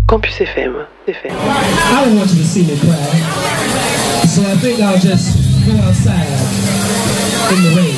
Campus FM. I don't want you to see me cry, so I think I'll just go outside in the rain.